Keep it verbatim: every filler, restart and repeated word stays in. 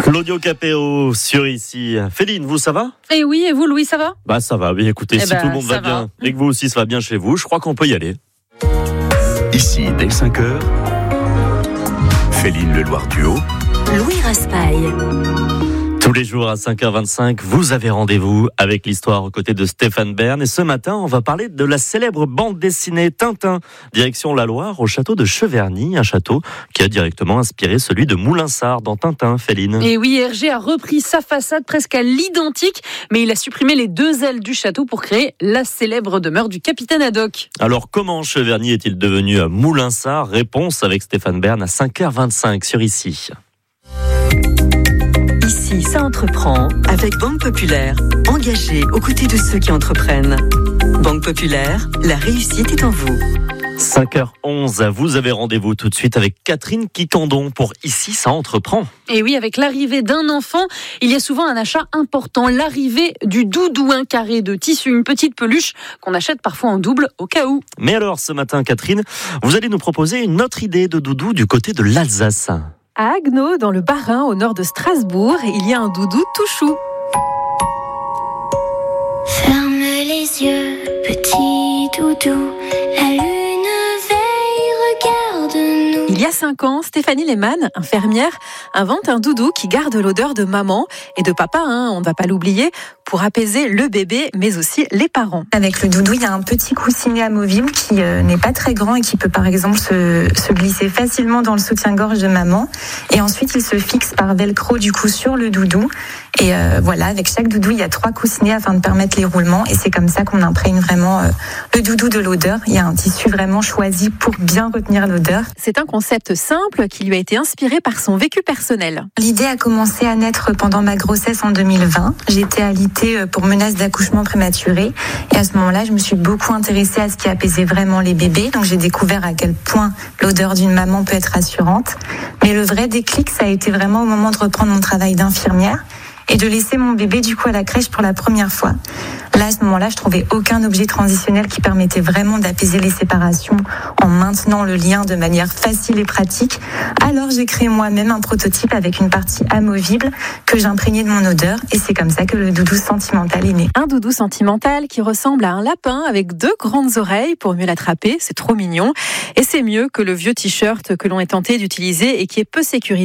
Claudio Capéo sur ici. Féline, vous, ça va ? Eh oui, et vous, Louis, ça va ? Bah ça va, oui, écoutez, eh si ben, tout le monde va, va bien et que vous aussi ça va bien chez vous, je crois qu'on peut y aller. Ici, dès cinq heures, Féline Leloir Duo, Louis Raspail. Tous les jours à cinq heures vingt-cinq, vous avez rendez-vous avec l'histoire aux côtés de Stéphane Bern. Et ce matin, on va parler de la célèbre bande dessinée Tintin. Direction la Loire, au château de Cheverny, un château qui a directement inspiré celui de Moulinsart dans Tintin, Féline. Et oui, Hergé a repris sa façade presque à l'identique, mais il a supprimé les deux ailes du château pour créer la célèbre demeure du capitaine Haddock. Alors, comment Cheverny est-il devenu à Moulinsart ? Réponse avec Stéphane Bern à cinq heures vingt-cinq sur ici. Ici, ça entreprend avec Banque Populaire, engagée aux côtés de ceux qui entreprennent. Banque Populaire, la réussite est en vous. cinq heures onze, vous avez rendez-vous tout de suite avec Catherine Quicandon pour Ici, ça entreprend. Et oui, avec l'arrivée d'un enfant, il y a souvent un achat important, l'arrivée du doudou, un carré de tissu, une petite peluche qu'on achète parfois en double au cas où. Mais alors, ce matin, Catherine, vous allez nous proposer une autre idée de doudou du côté de l'Alsace. À Haguenau, dans le Bas-Rhin, au nord de Strasbourg, il y a un doudou tout chou. Ferme les yeux, petit doudou, la lune veille, regarde-nous. Il y a cinq ans, Stéphanie Lehmann, infirmière, invente un doudou qui garde l'odeur de maman et de papa, hein, on ne va pas l'oublier, pour apaiser le bébé, mais aussi les parents. Avec le doudou, il y a un petit coussinet amovible qui euh, n'est pas très grand et qui peut par exemple se, se glisser facilement dans le soutien-gorge de maman. Et ensuite, il se fixe par velcro du coup sur le doudou. Et euh, voilà, avec chaque doudou, il y a trois coussinets afin de permettre les roulements. Et c'est comme ça qu'on imprègne vraiment euh, le doudou de l'odeur. Il y a un tissu vraiment choisi pour bien retenir l'odeur. C'est un concept simple qui lui a été inspiré par son vécu personnel. L'idée a commencé à naître pendant ma grossesse en deux mille vingt. J'étais alitée pour menace d'accouchement prématuré. Et à ce moment-là, je me suis beaucoup intéressée à ce qui apaisait vraiment les bébés. Donc j'ai découvert à quel point l'odeur d'une maman peut être rassurante. Mais le vrai déclic, ça a été vraiment au moment de reprendre mon travail d'infirmière et de laisser mon bébé du coup à la crèche pour la première fois. Là, à ce moment-là, je trouvais aucun objet transitionnel qui permettait vraiment d'apaiser les séparations en maintenant le lien de manière facile et pratique. Alors, j'ai créé moi-même un prototype avec une partie amovible que j'imprégnais de mon odeur et c'est comme ça que le doudou sentimental est né. Un doudou sentimental qui ressemble à un lapin avec deux grandes oreilles pour mieux l'attraper, c'est trop mignon. Et c'est mieux que le vieux t-shirt que l'on est tenté d'utiliser et qui est peu sécurisé.